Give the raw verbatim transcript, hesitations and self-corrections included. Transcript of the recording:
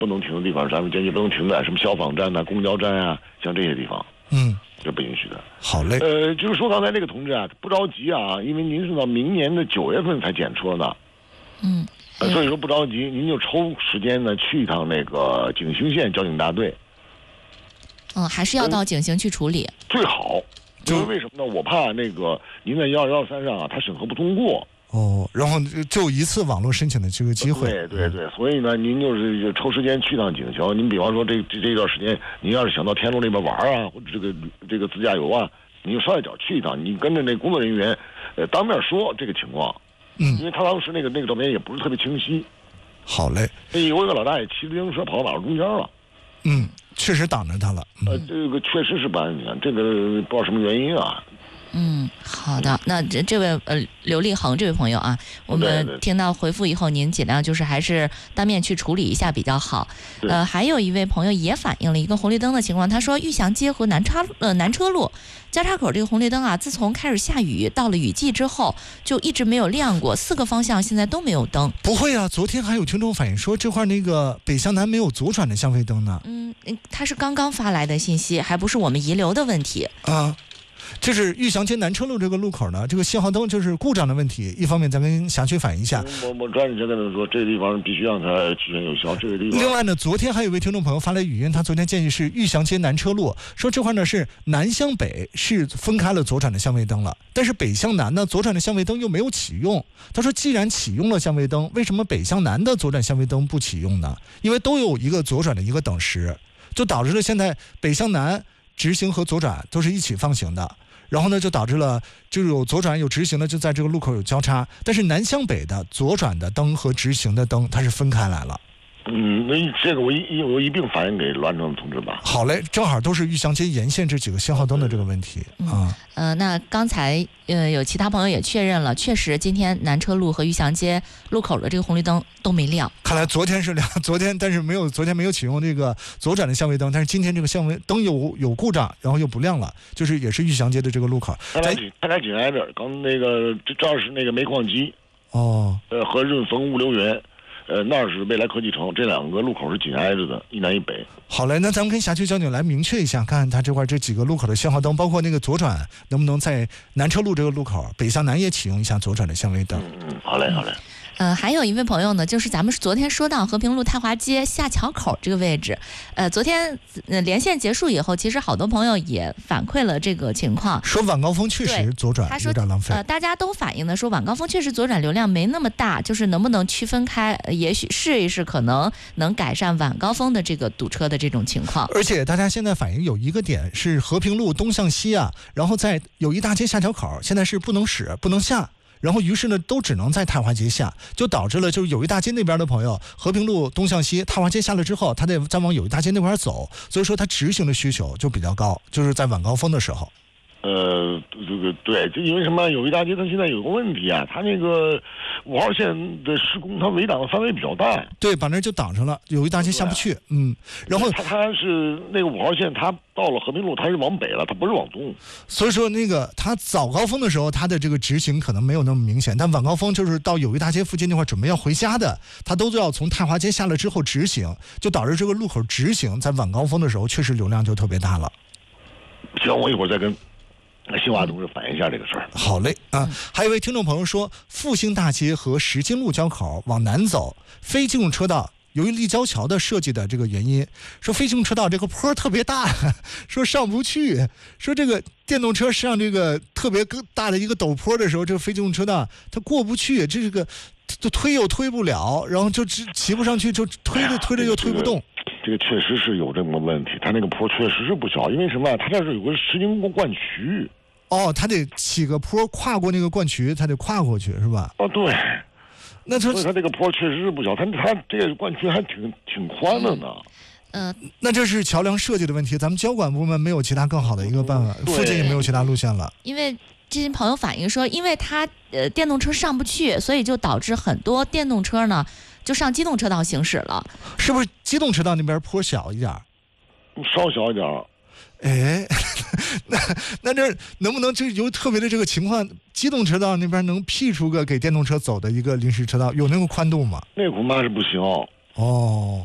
不能停的地方，咱们间隙不能停的，什么消防站呐、公交站啊，像这些地方， 嗯， 这不允许的。 好嘞。 呃，就是说刚才这个同志啊，不着急啊，因为您是到明年的九月份才检车呢。 嗯。 呃，所以说不着急，您就抽时间呢去一趟那个景兴县交警大队。 嗯，还是要到景兴去处理。 嗯、最好，因为为什么呢？我怕那个您在幺二幺三上啊，他审核不通过。 哦，然后就一次网络申请的这个机会。 对对对，所以呢，您就是就抽时间去趟景兴。您比方说这这这段时间，您要是想到天路那边玩啊，或者这个这个自驾游啊，你就捎带脚去一趟，你跟着那工作人员，呃，当面说这个情况。 嗯， 因为他当时那个那个照片也不是特别清晰。 好嘞。 有一个老大爷骑自行车跑到马路中间了。 嗯，确实挡着他了。 嗯、呃，这个确实是不安全，这个不知道什么原因啊。 嗯，好的。那这这位呃刘立恒这位朋友啊，我们听到回复以后，您尽量就是还是当面去处理一下比较好。呃，还有一位朋友也反映了一个红绿灯的情况，他说玉祥街和南叉呃南车路交叉口这个红绿灯啊，自从开始下雨到了雨季之后，就一直没有亮过，四个方向现在都没有灯。 不会啊，昨天还有听众反映说这块那个北向南没有左转的相位灯呢。 嗯，他是刚刚发来的信息，还不是我们遗留的问题啊。这是玉祥街南车路这个路口呢，这个信号灯就是故障的问题。一方面，咱跟辖区反映一下。 我我专家跟他说，这个地方必须让它提前有效。这个地方。 另外呢，昨天还有一位听众朋友发来语音，他昨天建议是玉祥街南车路，说这块呢是南向北是分开了左转的相位灯了，但是北向南呢左转的相位灯又没有启用。他说，既然启用了相位灯，为什么北向南的左转相位灯不启用呢？因为都有一个左转的一个等时，就导致了现在北向南直行和左转都是一起放行的。然后呢，就导致了就有左转有直行的，就在这个路口有交叉，但是南向北的左转的灯和直行的灯它是分开来了。 嗯，那这个我一我一并反映给栾城的同志吧。 好嘞，正好都是玉祥街沿线这几个信号灯的这个问题、 嗯、 啊。 呃，那刚才呃有其他朋友也确认了，确实今天南车路和玉祥街路口的这个红绿灯都没亮。 看来昨天是亮，昨天但是没有昨天没有启用这个左转的相位灯，但是今天这个相位灯有有故障，然后又不亮了，就是也是玉祥街的这个路口。 他俩紧他俩紧挨着，刚那个这这儿是那个煤矿机哦， 呃和润丰物流园。呃，那是未来科技城，这两个路口是紧挨着的，一南一北。 好嘞，那咱们跟辖区交警来明确一下，看看他这块这几个路口的信号灯，包括那个左转，能不能在南车路这个路口北向南也启用一下左转的相位灯。 嗯嗯，好嘞，好嘞。 呃，还有一位朋友呢，就是咱们昨天说到和平路太华街下桥口这个位置，呃，昨天呃连线结束以后，其实好多朋友也反馈了这个情况， 说晚高峰确实左转有点浪费。 呃，大家都反映的说晚高峰确实左转流量没那么大，就是能不能区分开，呃、也许试一试，可能能改善晚高峰的这个堵车的这种情况。 而且大家现在反映有一个点是和平路东向西啊，然后在友谊大街下桥口现在是不能使不能下。然后于是呢，都只能在太华街下，就导致了就是友谊大街那边的朋友，和平路东向西，太华街下了之后，他得再往友谊大街那边走，所以说他直行的需求就比较高，就是在晚高峰的时候。 呃，这个对，就因为什么？友谊大街它现在有个问题啊，它那个五号线的施工，它围挡的范围比较大， 对，把那就挡上了，友谊大街下不去，嗯，然后它它是那个五号线，它到了和平路，它是往北了，它不是往东， 所以说那个它早高峰的时候，它的这个直行可能没有那么明显，但晚高峰就是到友谊大街附近那块准备要回家的，它都要从太华街下了之后直行，就导致这个路口直行在晚高峰的时候确实流量就特别大了。 行，我一会儿再跟新华同志反映一下这个事儿。 好嘞啊！还有一位听众朋友说，复兴大街和石金路交口往南走，非机动车道由于立交桥的设计的这个原因，说非机动车道这个坡特别大，说上不去，说这个电动车上这个特别大的一个陡坡的时候，这个非机动车道它过不去，这个就推又推不了，然后就骑不上去，就推着推着又推不动。 这个确实是有这么个问题，它那个坡确实是不小，因为什么？它这是有个石金灌渠。 哦，他得起个坡跨过那个灌渠，他得跨过去是吧？ 哦，对。 那他所以他这个坡确实是不小，他他这个灌渠还挺挺宽的呢。 嗯、呃， 那这是桥梁设计的问题，咱们交管部门没有其他更好的一个办法，附近也没有其他路线了。 因为这些朋友反映说，因为他呃电动车上不去，所以就导致很多电动车呢就上机动车道行驶了。 是不是机动车道那边坡小一点？ 稍小一点。 哎，那那这能不能就有特别的这个情况，机动车道那边能辟出个给电动车走的一个临时车道，有那个宽度吗？ 那恐怕是不行。 哦。